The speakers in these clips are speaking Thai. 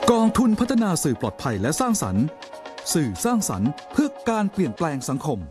กองทุนพัฒนาสื่อปลอดภัยและสร้างสรรค์สื่อสร้างสรรค์เพื่อการเปลี่ยนแปลงสังคม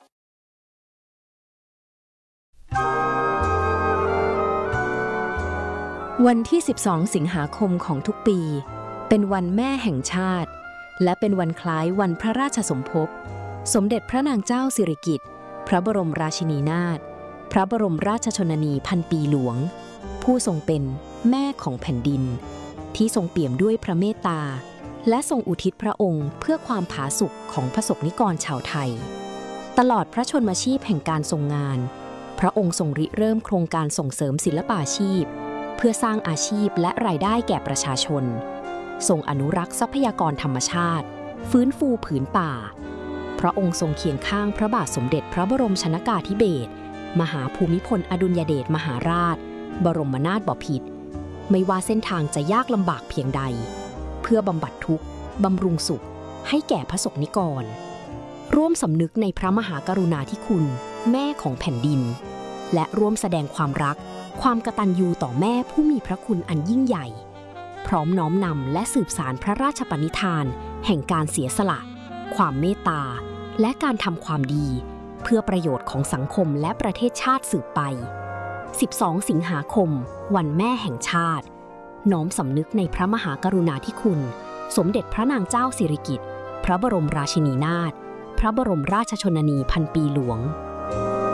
วันที่ 12 สิงหาคมของทุกปีเป็นวันแม่แห่งชาติและเป็นวันคล้ายวันพระราชสมภพสมเด็จพระนางเจ้าสิริกิติ์พระบรมราชินีนาถพระบรมราชชนนีพันปีหลวงผู้ทรงเป็นแม่ของแผ่นดินที่ทรงเปี่ยมด้วยพระเมตตาและทรงอุทิศพระองค์เพื่อความผาสุกของประสบนิกรชาวไทยตลอดพระชนมชีพแห่งการทรงงานพระองค์ทรงริเริ่มโครงการส่งเสริมศิลปาชีพเพื่อสร้างอาชีพและรายได้แก่ประชาชนทรงอนุรักษ์ทรัพยากรธรรมชาติฟื้นฟูผืนป่าพระองค์ทรงเคียงข้างพระบาทสมเด็จพระบรมชนกาธิเบศรมหาภูมิพลอดุลยเดชมหาราชบรมนาถบพิตรไม่ว่าเส้นทางจะยากลำบากเพียงใดเพื่อบำบัดทุกข์บำรุงสุขให้แก่พระสงฆ์นิกรร่วมสำนึกในพระมหากรุณาธิคุณแม่ของแผ่นดินและร่วมแสดงความรักความกตัญญูต่อแม่ผู้มีพระคุณอันยิ่งใหญ่พร้อมน้อมนำและสืบสานพระราชปณิธานแห่งการเสียสละความเมตตาและการทำความดีเพื่อประโยชน์ของสังคมและประเทศชาติสืบไป12 สิงหาคมวันแม่แห่งชาติน้อมสำนึกในพระมหากรุณาธิคุณสมเด็จพระนางเจ้าสิริกิติ์พระบรมราชินีนาถพระบรมราชชนนีพันปีหลวง